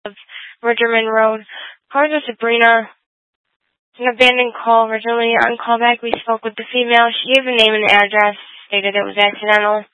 of Ridgerman Road. Called to Sabrina. An abandoned call. Originally on callback, we spoke with the female. She gave a name and address, stated it was accidental.